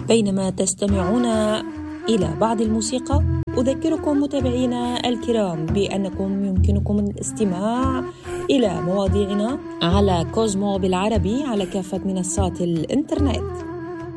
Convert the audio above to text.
بينما تستمعون إلى بعض الموسيقى، أذكركم متابعينا الكرام بأنكم يمكنكم الاستماع إلى مواضيعنا على كوزمو بالعربي على كافة منصات الإنترنت.